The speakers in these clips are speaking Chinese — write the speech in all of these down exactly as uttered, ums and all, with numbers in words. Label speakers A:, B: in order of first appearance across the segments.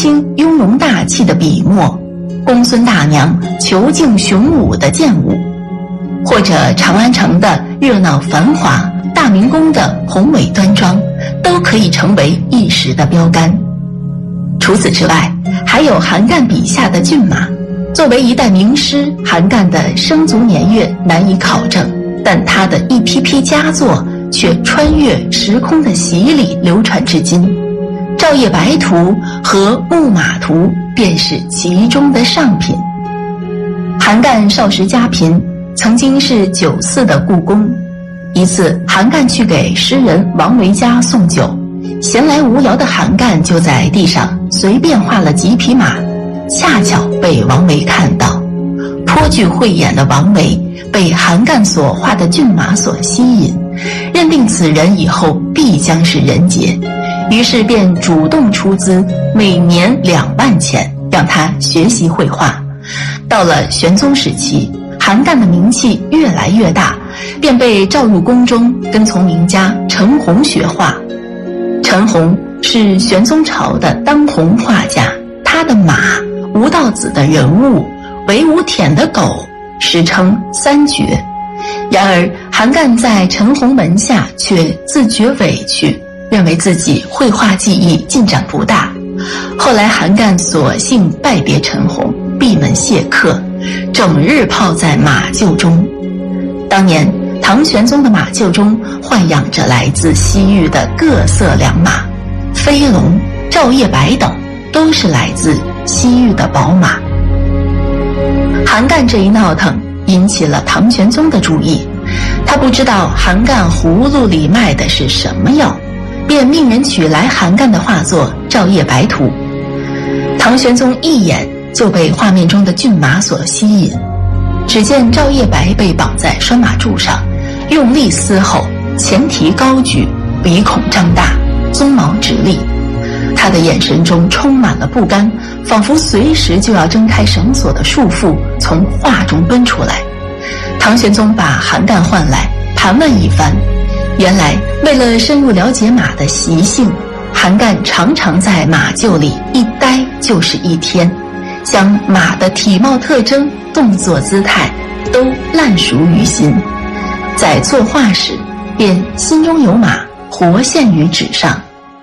A: 清雍容大气的笔墨，公孙大娘遒劲雄武的剑舞，或者长安城的热闹繁华，大明宫的宏伟端庄，都可以成为一时的标杆。除此之外，还有韩干笔下的骏马。作为一代名师，韩干的生卒年月难以考证，但他的一批批佳作却穿越时空的洗礼流传至今。《照夜白图》和《牧马图》便是其中的上品。韩干少时家贫，曾经是酒肆的雇工。一次，韩干去给诗人王维家送酒，闲来无聊的韩干就在地上随便画了几匹马，恰巧被王维看到。颇具慧眼的王维被韩干所画的骏马所吸引，认定此人以后必将是人杰，于是便主动出资每年两万钱让他学习绘画。到了玄宗时期，韩干的名气越来越大，便被召入宫中跟从名家陈洪学画。陈洪是玄宗朝的当红画家，他的马、吴道子的人物、韦无舔的狗，时称三绝。然而韩干在陈洪门下却自觉委屈，认为自己绘画技艺进展不大。后来韩干索性拜别陈洪，闭门谢客，整日泡在马厩中。当年唐玄宗的马厩中豢养着来自西域的各色良马，飞龙、照夜白等都是来自西域的宝马。韩干这一闹腾引起了唐玄宗的注意，他不知道韩干葫芦里卖的是什么药，便命人取来韩干的画作《照夜白图》。唐玄宗一眼就被画面中的骏马所吸引，只见照夜白被绑在拴马柱上，用力嘶吼，前蹄高举，鼻孔张大，鬃毛直立。他的眼神中充满了不甘，仿佛随时就要挣开绳索的束缚，从画中奔出来。唐玄宗把韩干唤来盘问一番，原来为了深入了解马的习性，韩干常常在马厩里一待就是一天，将马的体貌特征、动作姿态都烂熟于心，在作画时便心中有马，活现于纸上。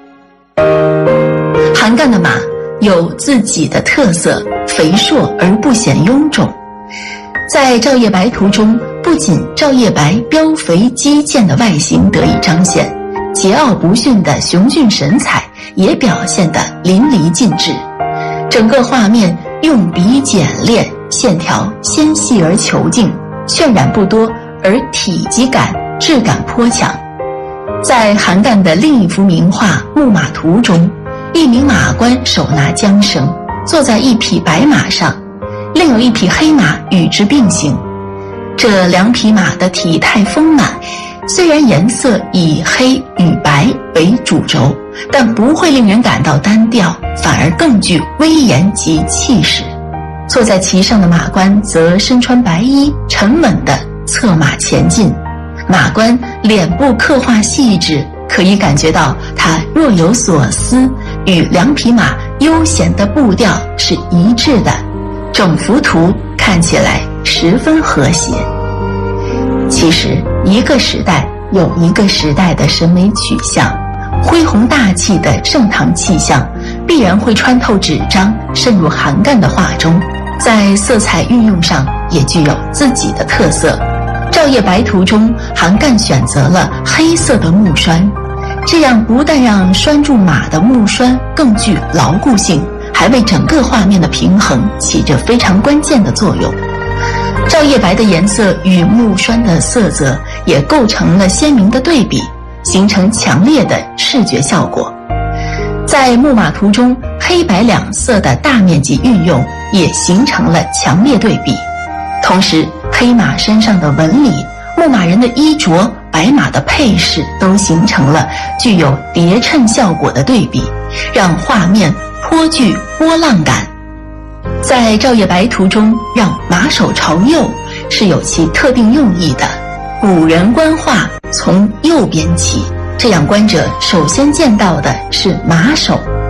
A: 韩干的马有自己的特色，肥硕而不显臃肿。在《照夜白图》中，不仅照夜白膘肥肌健的外形得以彰显，桀骜不驯的雄峻神采也表现得淋漓尽致。整个画面用笔简练，线条纤细而遒劲，渲染不多，而体积感、质感颇强。在韩干的另一幅名画《牧马图》中，一名马官手拿缰绳，坐在一匹白马上，另有一匹黑马与之并行。这两匹马的体态丰满，虽然颜色以黑与白为主轴，但不会令人感到单调，反而更具威严及气势。坐在其上的马官则身穿白衣，沉稳地策马前进。马官脸部刻画细致，可以感觉到他若有所思，与两匹马悠闲的步调是一致的，整幅图看起来十分和谐。其实一个时代有一个时代的审美取向，恢宏大气的盛唐气象必然会穿透纸张，渗入韩干的画中，在色彩运用上也具有自己的特色。《照夜白图》中，韩干选择了黑色的木栓，这样不但让拴住马的木栓更具牢固性，还为整个画面的平衡起着非常关键的作用。照夜白的颜色与木栓的色泽也构成了鲜明的对比，形成强烈的视觉效果。在牧马图中，黑白两色的大面积运用也形成了强烈对比。同时，黑马身上的纹理、牧马人的衣着、白马的配饰都形成了具有叠衬效果的对比，让画面颇具波浪感。在《照夜白图》中，让马首朝右是有其特定用意的。古人观画从右边起，这样观者首先见到的是马首，